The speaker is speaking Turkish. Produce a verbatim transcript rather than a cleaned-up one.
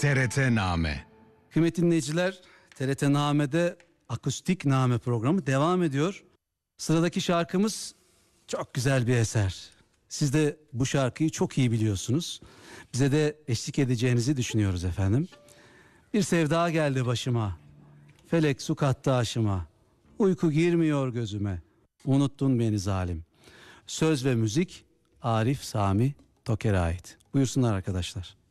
T R T Name. Kıymetli dinleyiciler, T R T Name'de Akustik Name programı devam ediyor. Sıradaki şarkımız çok güzel bir eser. Siz de bu şarkıyı çok iyi biliyorsunuz. Bize de eşlik edeceğinizi düşünüyoruz efendim. Bir sevda geldi başıma, felek su kattı aşıma, uyku girmiyor gözüme, unuttun beni zalim. Söz ve müzik Arif Sami Toker'e ait. Buyursunlar arkadaşlar.